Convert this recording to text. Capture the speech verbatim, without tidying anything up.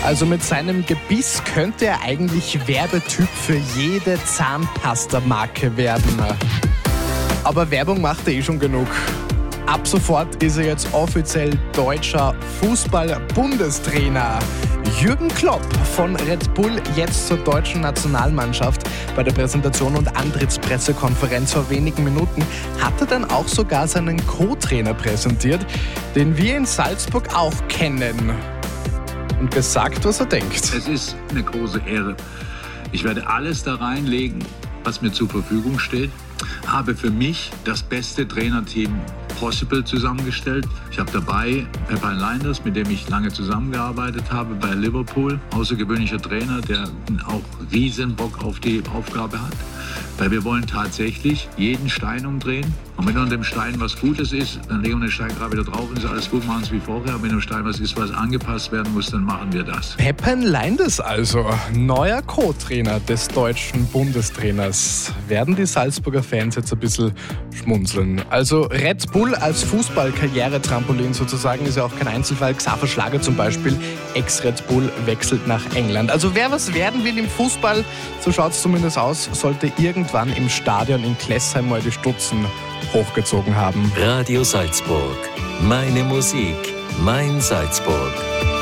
Also mit seinem Gebiss könnte er eigentlich Werbetyp für jede Zahnpasta-Marke werden. Aber Werbung macht er eh schon genug. Ab sofort ist er jetzt offiziell deutscher Fußball-Bundestrainer. Jürgen Klopp von Red Bull jetzt zur deutschen Nationalmannschaft. Bei der Präsentation und Antrittspressekonferenz vor wenigen Minuten hat er dann auch sogar seinen Co-Trainer präsentiert, den wir in Salzburg auch kennen. Und gesagt, was er denkt. Es ist eine große Ehre. Ich werde alles da reinlegen, was mir zur Verfügung steht. Habe für mich das beste Trainerteam possible zusammengestellt. Ich habe dabei Pepijn Lijnders, mit dem ich lange zusammengearbeitet habe bei Liverpool. Außergewöhnlicher Trainer, der auch riesen Bock auf die Aufgabe hat. Weil wir wollen tatsächlich jeden Stein umdrehen. Und wenn an dem Stein was Gutes ist, dann legen wir den Stein gerade wieder drauf und ist alles gut, machen es wie vorher. Und wenn am Stein was ist, was angepasst werden muss, dann machen wir das. Pepijn Lijnders also, neuer Co-Trainer des deutschen Bundestrainers. Werden die Salzburger Fans jetzt ein bisschen schmunzeln. Also Red Bull als Fußball-Karriere-Trampolin sozusagen ist ja auch kein Einzelfall. Xaver Schlager zum Beispiel, Ex-Red Bull, wechselt nach England. Also wer was werden will im Fußball, so schaut es zumindest aus, sollte irgendwann im Stadion in Klessheim mal die Stutzen hochgezogen haben. Radio Salzburg. Meine Musik, mein Salzburg.